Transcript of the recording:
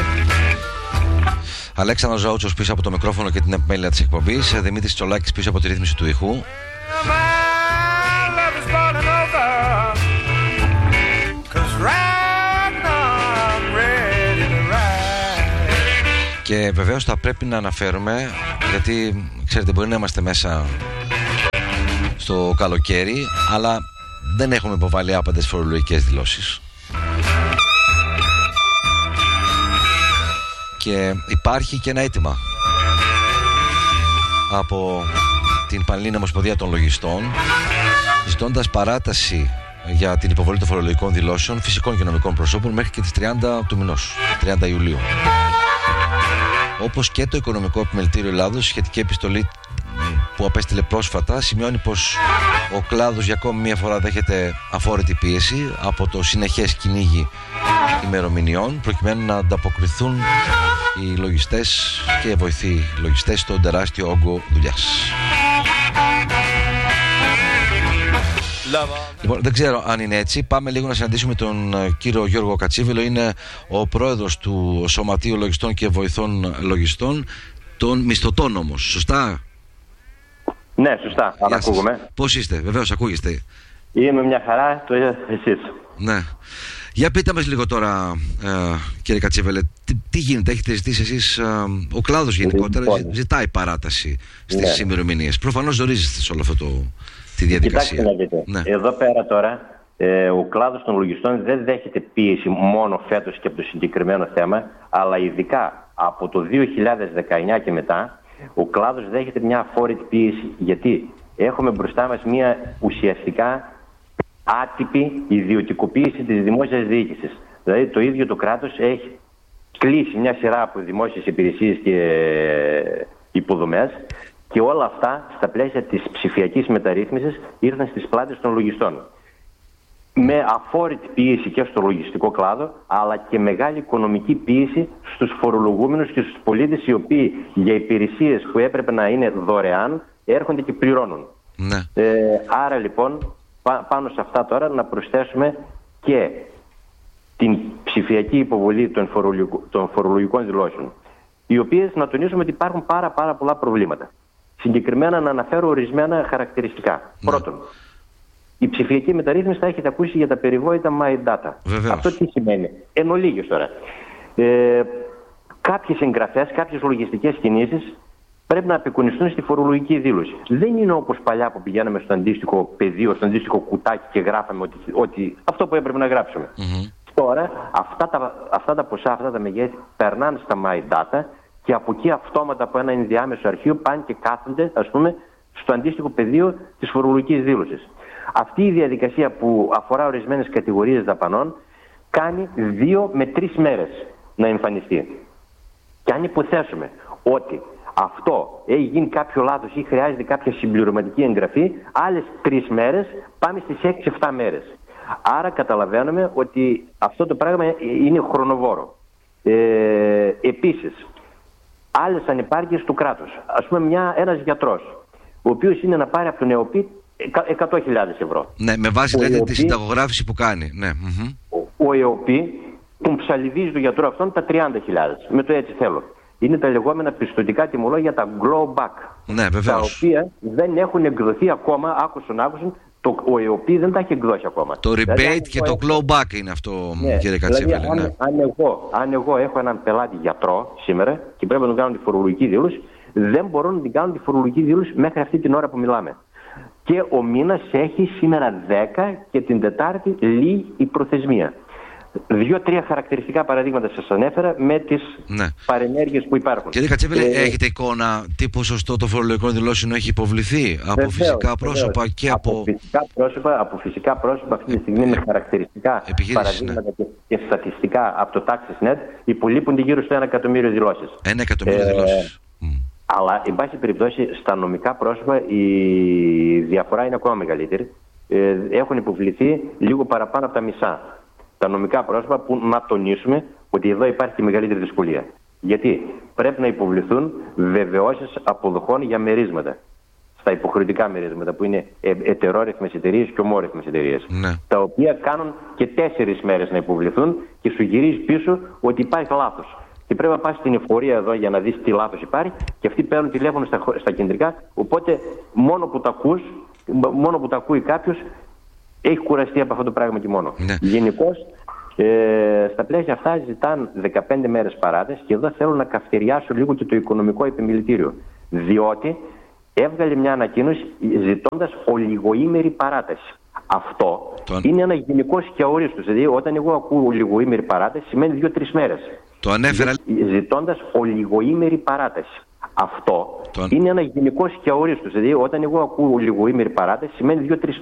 Αλέξανδρος Ζαούτσος πίσω από το μικρόφωνο και την επιμέλεια της εκπομπής. Δημήτρης Τσολάκης πίσω από τη ρύθμιση του ήχου. Και βεβαίως θα πρέπει να αναφέρουμε, γιατί ξέρετε μπορεί να είμαστε μέσα στο καλοκαίρι, αλλά δεν έχουμε υποβάλει άπαντες φορολογικές δηλώσεις. Και υπάρχει και ένα αίτημα από την Πανελλήνια Ομοσπονδία των Λογιστών, ζητώντας παράταση για την υποβολή των φορολογικών δηλώσεων φυσικών και νομικών προσώπων μέχρι και τις 30 του μηνός, 30 Ιουλίου. Όπως και το Οικονομικό Επιμελητήριο Ελλάδος, σχετική επιστολή που απέστειλε πρόσφατα σημειώνει πως ο κλάδος για ακόμη μία φορά δέχεται αφόρητη πίεση από το συνεχές κυνήγι ημερομηνιών προκειμένου να ανταποκριθούν οι λογιστές και οι βοηθοί λογιστές στον τεράστιο όγκο δουλειάς. Λοιπόν, δεν ξέρω αν είναι έτσι. Πάμε λίγο να συναντήσουμε τον κύριο Γιώργο Κατσίβελο. Είναι ο πρόεδρος του Σωματείου Λογιστών και Βοηθών Λογιστών, των μισθωτών όμως. Σωστά? Ναι, σωστά. Αν ακούγουμε. Πώς είστε? Βεβαίως ακούγεστε. Είμαι μια χαρά, το εσείς. Ναι. Για πείτε μας λίγο τώρα, κύριε Κατσίβελε, τι γίνεται, έχετε ζητήσει εσείς, ο κλάδος γενικότερα ζητάει παράταση στις ημερομηνίες. Προφανώς ζορίζεστε σε όλο αυτό τη διαδικασία. Κοιτάξτε να δείτε, ναι. Εδώ πέρα τώρα ο κλάδος των λογιστών δεν δέχεται πίεση μόνο φέτος και από το συγκεκριμένο θέμα, αλλά ειδικά από το 2019 και μετά ο κλάδος δέχεται μια αφόρητη πίεση, γιατί έχουμε μπροστά μας μια ουσιαστικά άτυπη ιδιωτικοποίηση της δημόσιας διοίκησης. Δηλαδή το ίδιο το κράτος έχει κλείσει μια σειρά από δημόσιες υπηρεσίες και υποδομές και όλα αυτά στα πλαίσια της ψηφιακής μεταρρύθμισης ήρθαν στις πλάτες των λογιστών. Με αφόρητη πίεση και στο λογιστικό κλάδο, αλλά και μεγάλη οικονομική πίεση στους φορολογούμενους και στους πολίτες, οι οποίοι για υπηρεσίες που έπρεπε να είναι δωρεάν έρχονται και πληρώνουν. Ναι. Άρα λοιπόν πάνω σε αυτά τώρα να προσθέσουμε και την ψηφιακή υποβολή των φορολογικών δηλώσεων, οι οποίες, να τονίσουμε ότι υπάρχουν πάρα πολλά προβλήματα. Συγκεκριμένα να αναφέρω ορισμένα χαρακτηριστικά. Ναι. Πρώτον, η ψηφιακή μεταρρύθμιση, θα έχετε ακούσει για τα περιβόητα My Data. Βεβαίως. Αυτό τι σημαίνει? Εν ολίγης τώρα. Κάποιες εγγραφές, κάποιες λογιστικές κινήσεις πρέπει να απεικονιστούν στη φορολογική δήλωση. Δεν είναι όπως παλιά που πηγαίναμε στο αντίστοιχο πεδίο, στο αντίστοιχο κουτάκι και γράφαμε ότι αυτό που έπρεπε να γράψουμε. Mm-hmm. Τώρα αυτά τα ποσά, αυτά τα μεγέθη περνάνε στα My Data και από εκεί αυτόματα από ένα ενδιάμεσο αρχείο πάνε και κάθονται, ας πούμε, στο αντίστοιχο πεδίο της φορολογικής δήλωσης. Αυτή η διαδικασία που αφορά ορισμένες κατηγορίες δαπανών κάνει 2 με 3 μέρες να εμφανιστεί. Και αν υποθέσουμε ότι αυτό έχει γίνει κάποιο λάθος ή χρειάζεται κάποια συμπληρωματική εγγραφή, άλλες 3 μέρες πάμε στις 6-7 μέρες. Άρα καταλαβαίνουμε ότι αυτό το πράγμα είναι χρονοβόρο. Επίσης, άλλες ανυπάρκειες του κράτους. Ας πούμε ένας γιατρός, ο οποίος είναι να πάρει από τον ΕΟΠΗ 100.000 ευρώ. Ναι, με βάση δηλαδή τη συνταγογράφηση που κάνει. Ναι. Ο ΕΟΠΗ τον ψαλιδίζει του γιατρού αυτόν τα 30.000. Με το έτσι θέλω. Είναι τα λεγόμενα πιστωτικά τιμολόγια, τα glowback. Ναι, βεβαίως. Τα οποία δεν έχουν εκδοθεί ακόμα, άκουσαν. Ο ΕΟΠΗ δεν τα έχει εκδώσει ακόμα. Το rebate δηλαδή, και το clawback είναι αυτό, ναι, κύριε Κατσίβελε. Δηλαδή, ναι. αν εγώ έχω έναν πελάτη γιατρό σήμερα και πρέπει να του κάνω τη φορολογική δήλωση, δεν μπορώ να την κάνω τη φορολογική δήλωση μέχρι αυτή την ώρα που μιλάμε. Και ο μήνας έχει σήμερα 10 και την Τετάρτη λύγει η προθεσμία. 2-3 χαρακτηριστικά παραδείγματα σας ανέφερα με τις παρενέργειες που υπάρχουν. Κύριε Κατσίβελε, έχετε εικόνα τι ποσοστό των φορολογικών δηλώσεων έχει υποβληθεί από φυσικά πρόσωπα και από φυσικά πρόσωπα αυτή τη στιγμή με χαρακτηριστικά παραδείγματα και στατιστικά από το Taxes.net υπολείπονται γύρω στο 1 εκατομμύριο δηλώσεις. 1 εκατομμύριο δηλώσεις. Αλλά, εν πάση περιπτώσει, στα νομικά πρόσωπα η διαφορά είναι ακόμα μεγαλύτερη. Έχουν υποβληθεί λίγο παραπάνω από τα μισά. Τα νομικά πρόσωπα που, να τονίσουμε ότι εδώ υπάρχει και μεγαλύτερη δυσκολία. Γιατί πρέπει να υποβληθούν βεβαιώσεις αποδοχών για μερίσματα. Στα υποχρεωτικά μερίσματα που είναι ετερόρυθμες εταιρείες και ομόρυθμες εταιρείες. Ναι. Τα οποία κάνουν και 4 μέρες να υποβληθούν και σου γυρίζει πίσω ότι υπάρχει λάθος. και πρέπει να πας στην εφορία εδώ για να δεις τι λάθος υπάρχει και αυτοί παίρνουν τηλέφωνο στα κεντρικά, οπότε μόνο που τα ακούει κάποιος έχει κουραστεί από αυτό το πράγμα και μόνο. Ναι. Γενικώς στα πλαίσια αυτά ζητάνε 15 μέρες παράταση και εδώ θέλω να καυτηριάσω λίγο και το οικονομικό επιμελητήριο, διότι έβγαλε μια ανακοίνωση ζητώντας ολιγοήμερη παράταση. Αυτό είναι ένα γενικό και αορίστος. Δηλαδή, όταν εγώ ακούω ολιγοήμερη παράταση, σημαίνει 2-3 μέρες. Το ανέφερα. Ζητώντας ολιγοήμερη παράταση. Αυτό είναι ένα γενικό και αορίστος. Δηλαδή, όταν εγώ ακούω ολιγοήμερη παράταση, σημαίνει 2-3